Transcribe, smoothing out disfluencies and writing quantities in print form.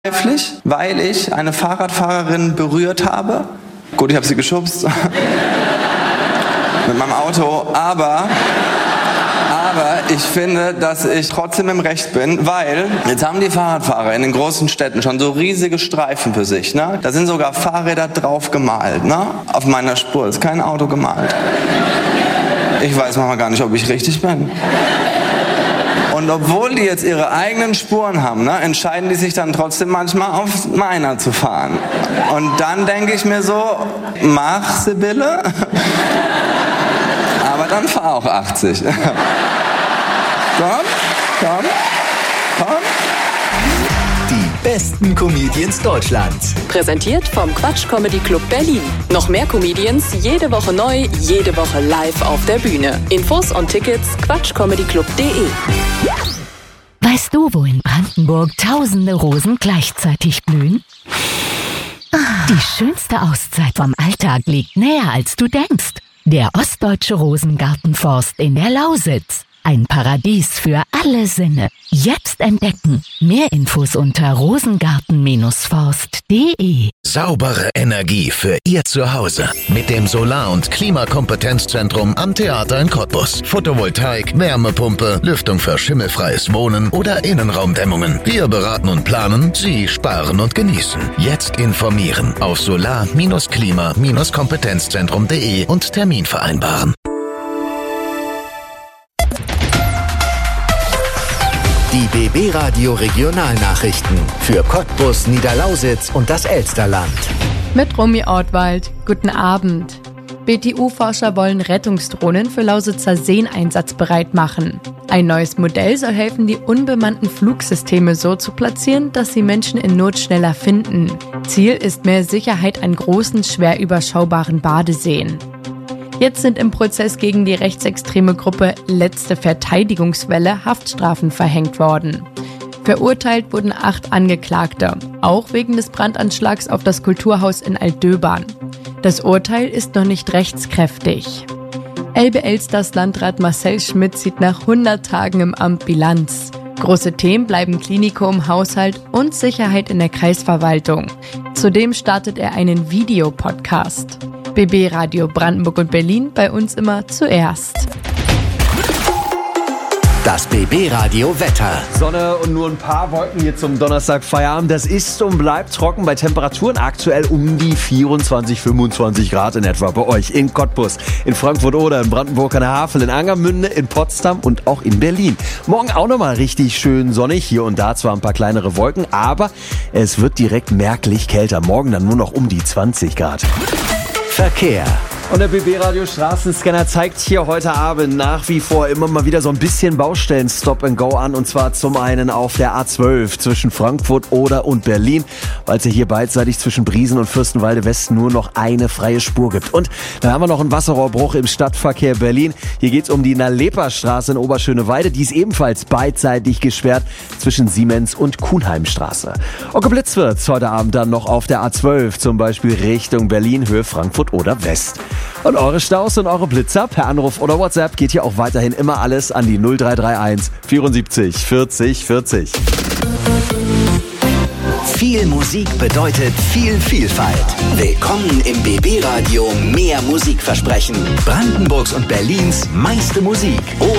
weil ich eine Fahrradfahrerin berührt habe. Gut, ich habe sie geschubst mit meinem Auto, aber ich finde, dass ich trotzdem im Recht bin, weil jetzt haben die Fahrradfahrer in den großen Städten schon so riesige Streifen für sich, ne? Da sind sogar Fahrräder drauf gemalt, ne? Auf meiner Spur ist kein Auto gemalt. Ich weiß manchmal gar nicht, ob ich richtig bin. Und obwohl die jetzt ihre eigenen Spuren haben, ne, entscheiden die sich dann trotzdem manchmal auf meiner zu fahren. Und dann denke ich mir so, mach Sibylle, aber dann fahr auch 80. Komm. Die besten Comedians Deutschlands. Präsentiert vom Quatsch Comedy Club Berlin. Noch mehr Comedians, jede Woche neu, jede Woche live auf der Bühne. Infos und Tickets quatschcomedyclub.de. Weißt du, wo in Brandenburg tausende Rosen gleichzeitig blühen? Die schönste Auszeit vom Alltag liegt näher, als du denkst. Der Ostdeutsche Rosengartenforst in der Lausitz. Ein Paradies für alle Sinne. Jetzt entdecken. Mehr Infos unter rosengarten-forst.de. Saubere Energie für Ihr Zuhause. Mit dem Solar- und Klimakompetenzzentrum am Theater in Cottbus. Photovoltaik, Wärmepumpe, Lüftung für schimmelfreies Wohnen oder Innenraumdämmungen. Wir beraten und planen, Sie sparen und genießen. Jetzt informieren auf solar-klima-kompetenzzentrum.de und Termin vereinbaren. Die BB Radio Regionalnachrichten für Cottbus, Niederlausitz und das Elsterland. Mit Romy Ortwald. Guten Abend. BTU-Forscher wollen Rettungsdrohnen für Lausitzer Seen einsatzbereit machen. Ein neues Modell soll helfen, die unbemannten Flugsysteme so zu platzieren, dass sie Menschen in Not schneller finden. Ziel ist mehr Sicherheit an großen, schwer überschaubaren Badeseen. Jetzt sind im Prozess gegen die rechtsextreme Gruppe Letzte Verteidigungswelle Haftstrafen verhängt worden. Verurteilt wurden 8 Angeklagte, auch wegen des Brandanschlags auf das Kulturhaus in Altdöbern. Das Urteil ist noch nicht rechtskräftig. Elbe-Elsters Landrat Marcel Schmidt zieht nach 100 Tagen im Amt Bilanz. Große Themen bleiben Klinikum, Haushalt und Sicherheit in der Kreisverwaltung. Zudem startet er einen Videopodcast. BB Radio Brandenburg und Berlin, bei uns immer zuerst. Das BB Radio Wetter. Sonne und nur ein paar Wolken hier zum Donnerstag Feierabend. Das ist und bleibt trocken bei Temperaturen aktuell um die 24, 25 Grad in etwa bei euch in Cottbus, in Frankfurt oder in Brandenburg an der Havel, in Angermünde, in Potsdam und auch in Berlin. Morgen auch nochmal richtig schön sonnig, hier und da zwar ein paar kleinere Wolken, aber es wird direkt merklich kälter. Morgen dann nur noch um die 20 Grad. Verkehr. Und der BB-Radio Straßenscanner zeigt hier heute Abend nach wie vor immer mal wieder so ein bisschen Baustellen Stop and Go an. Und zwar zum einen auf der A12 zwischen Frankfurt Oder und Berlin, weil es ja hier beidseitig zwischen Briesen und Fürstenwalde West nur noch eine freie Spur gibt. Und dann haben wir noch einen Wasserrohrbruch im Stadtverkehr Berlin. Hier geht es um die Nalepa-Straße in Oberschöneweide. Die ist ebenfalls beidseitig gesperrt zwischen Siemens und Kuhnheimstraße. Und geblitzt wird's heute Abend dann noch auf der A12, zum Beispiel Richtung Berlin, Höhe Frankfurt Oder West. Und eure Staus und eure Blitzer per Anruf oder WhatsApp geht hier auch weiterhin immer alles an die 0331 74 40 40. Viel Musik bedeutet viel Vielfalt. Willkommen im BB Radio Mehr Musikversprechen. Brandenburgs und Berlins meiste Musik.